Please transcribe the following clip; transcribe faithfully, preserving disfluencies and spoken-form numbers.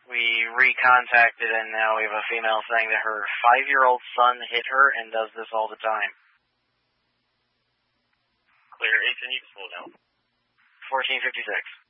We recontacted, and now we have a female saying that her five-year-old son hit her and does this all the time. Clear, eight ten, you can slow down. fourteen fifty-six.